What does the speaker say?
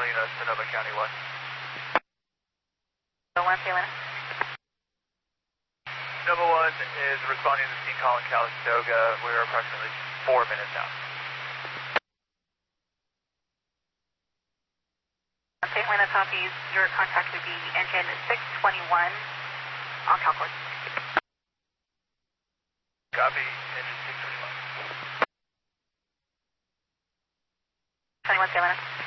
Catalina, Sonoma County 1. 1, Catalina. Nova 1 is responding to scene call in Calistoga. We're approximately 4 minutes out. Catalina copies. Your contact would be engine 621 on Calcourse. Copy, engine 621. 21, Catalina.